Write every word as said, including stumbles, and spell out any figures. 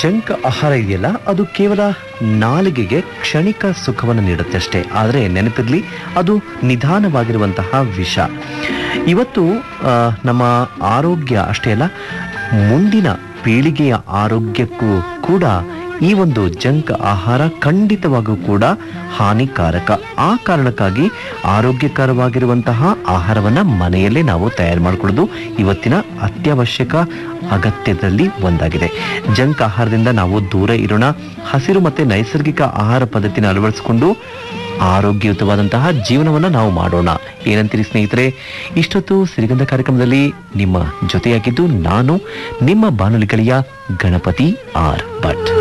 Junk ಆಹಾರ ಇದೆಯಲ್ಲ ಅದು ಕೇವಲ ನಾಲಿಗೆಗೆ ಕ್ಷಣಿಕ ಸುಖವನ್ನು ನೀಡುತ್ತೆ ಅಷ್ಟೇ. ಆದರೆ ನೆನಪಿರ್ಲಿ, ಅದು ನಿಧಾನವಾಗಿರುವಂತಹ ವಿಷ. ಇವತ್ತು ನಮ್ಮ ಆರೋಗ್ಯ ಅಷ್ಟೇ ಅಲ್ಲ, ಮುಂದಿನ ಪೀಳಿಗೆಯ ಆರೋಗ್ಯಕ್ಕೂ ಕೂಡ ಈ ಒಂದು ಜಂಕ್ ಆಹಾರ ಖಂಡಿತವಾಗೂ ಕೂಡ ಹಾನಿಕಾರಕ. ಆ ಕಾರಣಕ್ಕಾಗಿ ಆರೋಗ್ಯಕರವಾಗಿರುವಂತಹ ಆಹಾರವನ್ನ ಮನೆಯಲ್ಲೇ ನಾವು ತಯಾರು ಮಾಡಿಕೊಳ್ಳೋದು ಇವತ್ತಿನ ಅತ್ಯವಶ್ಯಕ ಅಗತ್ಯದಲ್ಲಿ ಒಂದಾಗಿದೆ. ಜಂಕ್ ಆಹಾರದಿಂದ ನಾವು ದೂರ ಇರೋಣ. ಹಸಿರು ಮತ್ತೆ ನೈಸರ್ಗಿಕ ಆಹಾರ ಪದ್ಧತಿನ ಅಳವಡಿಸಿಕೊಂಡು ಆರೋಗ್ಯಯುತವಾದಂತಹ ಜೀವನವನ್ನ ನಾವು ಮಾಡೋಣ. ಏನಂತೀರಿ ಸ್ನೇಹಿತರೆ? ಇಷ್ಟೊತ್ತು ಸಿರಿಗಂಧ ಕಾರ್ಯಕ್ರಮದಲ್ಲಿ ನಿಮ್ಮ ಜೊತೆಯಾಗಿದ್ದು ನಾನು ನಿಮ್ಮ ಬಾನುಲಿ ಗೆಳೆಯ ಗಣಪತಿ ಆರ್ ಭಟ್.